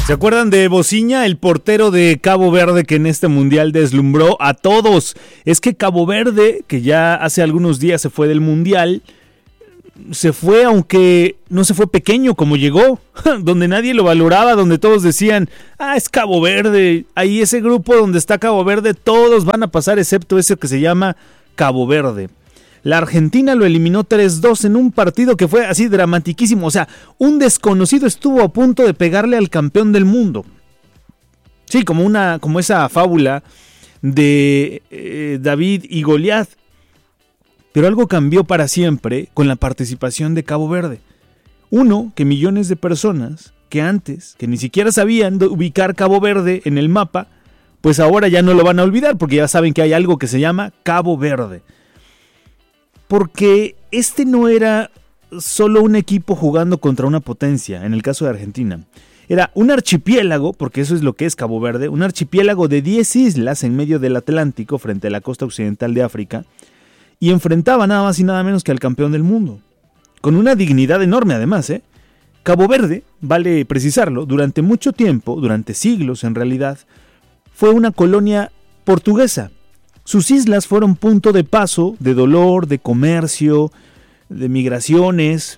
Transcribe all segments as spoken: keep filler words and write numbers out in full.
¿Se acuerdan de Bociña, el portero de Cabo Verde que en este mundial deslumbró a todos? Es que Cabo Verde, que ya hace algunos días se fue del mundial, se fue aunque no se fue pequeño como llegó, donde nadie lo valoraba, donde todos decían, ah, es Cabo Verde, ahí ese grupo donde está Cabo Verde, todos van a pasar excepto ese que se llama Cabo Verde. La Argentina lo eliminó tres dos en un partido que fue así dramatiquísimo. O sea, un desconocido estuvo a punto de pegarle al campeón del mundo. Sí, como, una, como esa fábula de eh, David y Goliat. Pero algo cambió para siempre con la participación de Cabo Verde. Uno, que millones de personas que antes, que ni siquiera sabían ubicar Cabo Verde en el mapa, pues ahora ya no lo van a olvidar porque ya saben que hay algo que se llama Cabo Verde. Porque este no era solo un equipo jugando contra una potencia, en el caso de Argentina. Era un archipiélago, porque eso es lo que es Cabo Verde, un archipiélago de diez islas en medio del Atlántico frente a la costa occidental de África, y enfrentaba nada más y nada menos que al campeón del mundo. Con una dignidad enorme además, ¿eh? Cabo Verde, vale precisarlo, durante mucho tiempo, durante siglos en realidad, fue una colonia portuguesa. Sus islas fueron punto de paso, de dolor, de comercio, de migraciones,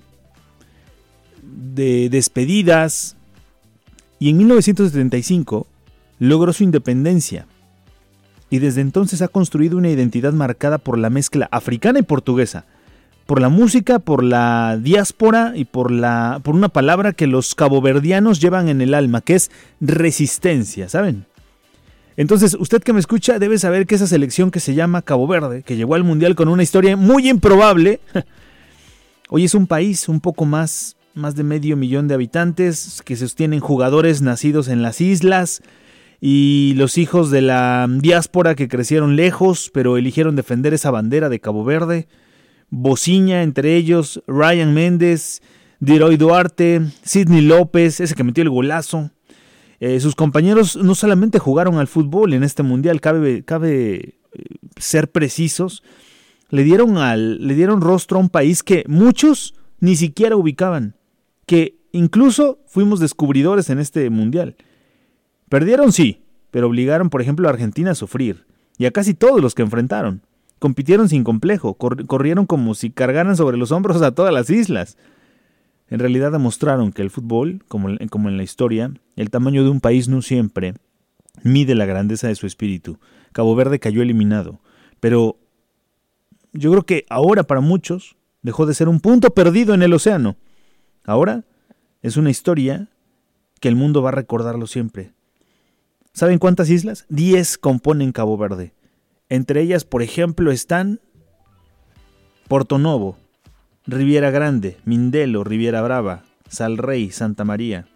de despedidas. Y en mil novecientos setenta y cinco logró su independencia. Y desde entonces ha construido una identidad marcada por la mezcla africana y portuguesa. Por la música, por la diáspora y por, la, por una palabra que los caboverdianos llevan en el alma, que es resistencia, ¿saben? Entonces, usted que me escucha debe saber que esa selección que se llama Cabo Verde, que llegó al Mundial con una historia muy improbable, hoy es un país un poco más, más de medio millón de habitantes, que sostienen jugadores nacidos en las islas y los hijos de la diáspora que crecieron lejos, pero eligieron defender esa bandera de Cabo Verde. Bociña entre ellos, Ryan Méndez, Diroy Duarte, Sidney López, ese que metió el golazo. Eh, sus compañeros no solamente jugaron al fútbol en este mundial, cabe, cabe ser precisos, le dieron, al, le dieron rostro a un país que muchos ni siquiera ubicaban, que incluso fuimos descubridores en este mundial. Perdieron sí, pero obligaron por ejemplo a Argentina a sufrir, y a casi todos los que enfrentaron. Compitieron sin complejo, cor- corrieron como si cargaran sobre los hombros a todas las islas. En realidad demostraron que el fútbol, como, como en la historia, el tamaño de un país no siempre mide la grandeza de su espíritu. Cabo Verde cayó eliminado, pero yo creo que ahora para muchos dejó de ser un punto perdido en el océano. Ahora es una historia que el mundo va a recordarlo siempre. ¿Saben cuántas islas? Diez componen Cabo Verde. Entre ellas, por ejemplo, están Porto Novo, Riviera Grande, Mindelo, Riviera Brava, Salrey, Santa María,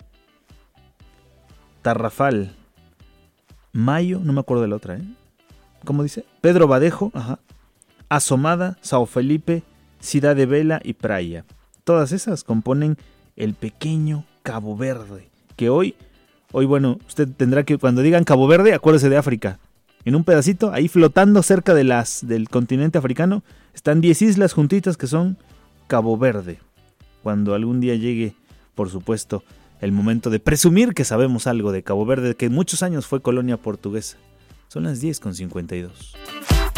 Tarrafal, Mayo, no me acuerdo de la otra, ¿eh? ¿Cómo dice? Pedro Badejo, ajá, Asomada, Sao Felipe, Ciudad de Vela y Praia. Todas esas componen el pequeño Cabo Verde, que hoy, hoy bueno, usted tendrá que, cuando digan Cabo Verde, acuérdese de África. En un pedacito, ahí flotando cerca de las, del continente africano, están diez islas juntitas que son Cabo Verde. Cuando algún día llegue, por supuesto, el momento de presumir que sabemos algo de Cabo Verde, que muchos años fue colonia portuguesa. Son las diez con cincuenta y dos.